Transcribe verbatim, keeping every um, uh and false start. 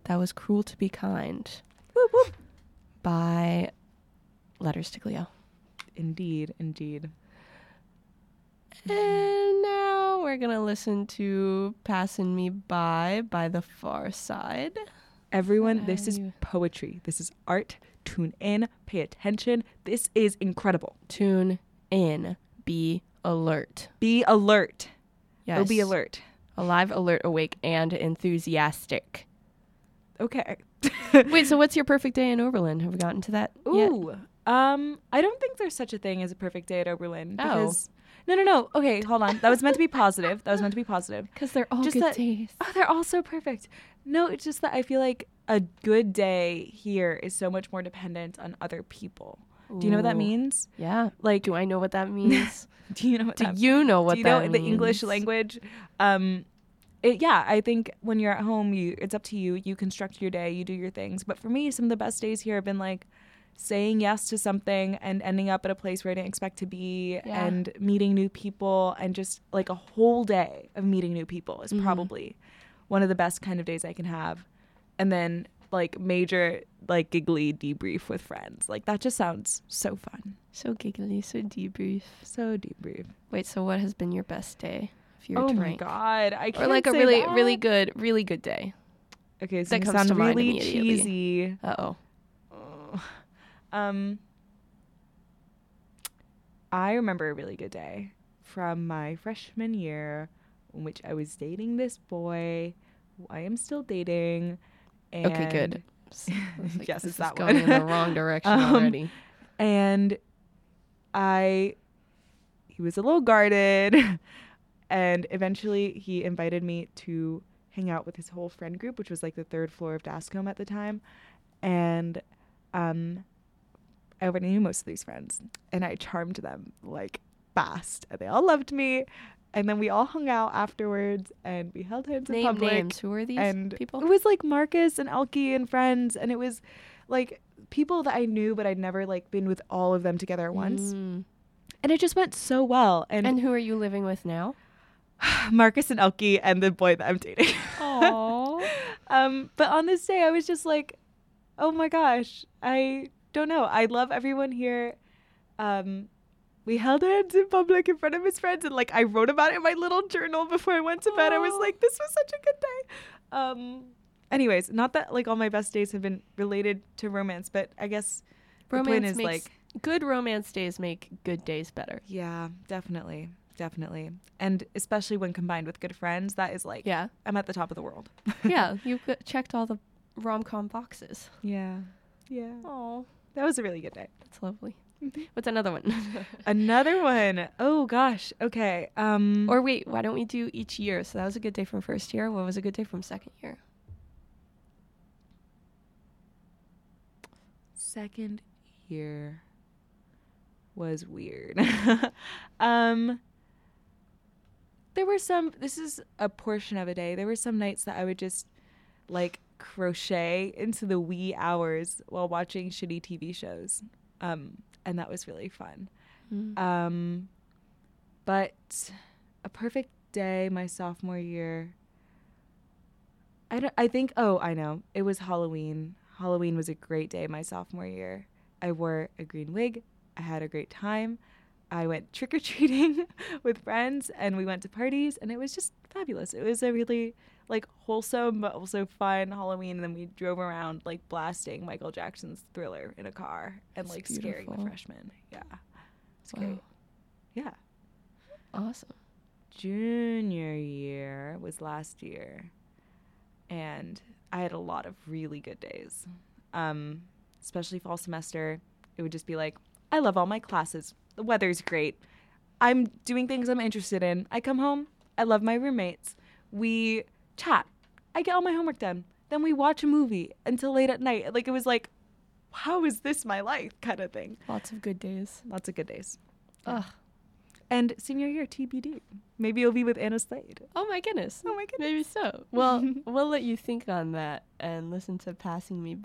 That was Cruel to Be Kind. Whoop, whoop. By Letters to Cleo. Indeed, indeed. And now we're going to listen to Passin' Me By by The Far Side. Everyone, What this are is you- poetry. This is art. Tune in. Pay attention. This is incredible. Tune in. Be alert. Be alert. Yes. Oh, be alert. Alive, alert, awake, and enthusiastic. Okay. Wait, so what's your perfect day in Oberlin? Have we gotten to that yet? Ooh. Um, I don't think there's such a thing as a perfect day at Oberlin. Oh. Because no, no, no. Okay, hold on. That was meant to be positive. That was meant to be positive. Because they're all Just good that- days. Oh, they're all so perfect. No, it's just that I feel like a good day here is so much more dependent on other people. Do you know what that Ooh. means? Yeah. Like, Do I know what that means? do you know what Do that you know what do you that know means? the English language? Um, it, yeah, I think when you're at home, you it's up to you. You construct your day, you do your things. But for me, some of the best days here have been like saying yes to something and ending up at a place where I didn't expect to be, Yeah. and meeting new people, and just like a whole day of meeting new people is Mhm. probably one of the best kind of days I can have. And then like major like giggly debrief with friends. Like that just sounds so fun. So giggly, so debrief. So debrief. Wait, so what has been your best day? If you were Oh to my rank? god, I can't Or like a say really, that. really good, really good day. Okay, so that you comes sound to mind really immediately. cheesy. Uh-oh. Ugh. Um, I remember a really good day from my freshman year, in which I was dating this boy who I am still dating. And Okay, good. S- I was like, Yes, this it's is that going one. in the wrong direction Um, already. And I, he was a little guarded, and eventually he invited me to hang out with his whole friend group, which was like the third floor of Dascombe at the time. And um, I already knew most of these friends, and I charmed them like fast, and they all loved me. And then we all hung out afterwards, and we held hands in Name public. names. Who are these and people? it was like Marcus and Elkie and friends, and it was like people that I knew, but I'd never like been with all of them together at once. Mm. And it just went so well. And, And who are you living with now? Marcus and Elkie and the boy that I'm dating. Aww. um, but on this day, I was just like, oh my gosh, I don't know. I love everyone here. Um, we held hands in public in front of his friends, and like I wrote about it in my little journal before I went to bed. I was Aw. like, this was such a good day. Um, anyways, not that like all my best days have been related to romance, but I guess the point Romance is makes like, good romance days make good days better. yeah, definitely, definitely, and especially when combined with good friends, that is like, Yeah. I'm at the top of the world. Yeah. You g- checked all the rom-com boxes. Yeah, yeah, Oh, that was a really good day. that's lovely. What's another one? Another one. Oh gosh. Okay. Um. Or wait, why don't we do each year? So that was a good day from first year. What was a good day from second year? second year was weird. um. There were some. This is a portion of a day. There were some nights that I would just like crochet into the wee hours while watching shitty T V shows. Um. And that was really fun. Mm. Um, but a perfect day my sophomore year. I don't. I think. Oh, I know. It was Halloween. Halloween was a great day my sophomore year. I wore a green wig. I had a great time. I went trick or treating with friends, and we went to parties, and it was just fabulous. It was a really like wholesome but also fun Halloween. And then we drove around like blasting Michael Jackson's Thriller in a car and That's like scaring the beautiful. freshmen. Yeah, it's Wow. great. Yeah. Awesome. Junior year was last year, and I had a lot of really good days. Um, especially fall semester, it would just be like, I love all my classes. The weather's great. I'm doing things I'm interested in. I come home. I love my roommates. We chat. I get all my homework done. Then we watch a movie until late at night. Like, it was like, how is this my life kind of thing. Lots of good days. Lots of good days. Ugh. And senior year, T B D. Maybe you'll be with Anna Slade. Oh my goodness. Oh my goodness. Maybe so. Well, we'll let you think on that and listen to Passing Me